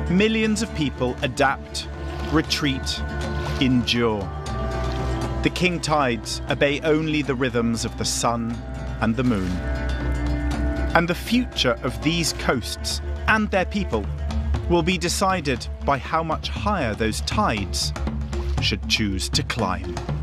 millions of people adapt, retreat, endure. The king tides obey only the rhythms of the sun and the moon. And the future of these coasts and their people will be decided by how much higher those tides should choose to climb.